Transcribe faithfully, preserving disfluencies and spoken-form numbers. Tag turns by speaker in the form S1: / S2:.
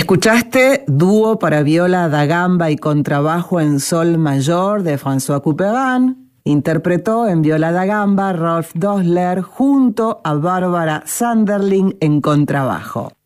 S1: Escuchaste Dúo para viola da gamba y contrabajo en sol mayor de François Couperin. Interpretó en viola da gamba Rolf Dosler junto a Bárbara Sanderling en contrabajo.